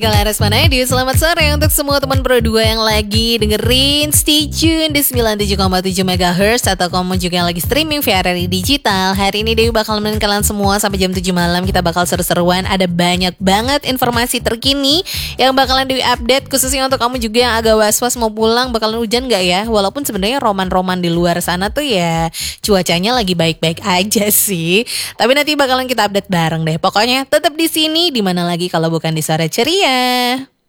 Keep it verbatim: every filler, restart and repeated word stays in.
Galares Manadi, selamat sore untuk semua teman Pro dua yang lagi dengerin. Stay tune di sembilan puluh tujuh koma tujuh megahertz atau kamu juga yang lagi streaming via R R I Digital. Hari ini Dewi bakal nemenin kalian semua sampai jam tujuh malam. Kita bakal seru-seruan, ada banyak banget informasi terkini yang bakalan Dewi update. Khususnya untuk kamu juga yang agak was-was mau pulang, bakalan hujan gak ya? Walaupun sebenarnya roman-roman di luar sana tuh ya cuacanya lagi baik-baik aja sih. Tapi nanti bakalan kita update bareng deh. Pokoknya tetap di sini, di mana lagi kalau bukan di Sore Ceria.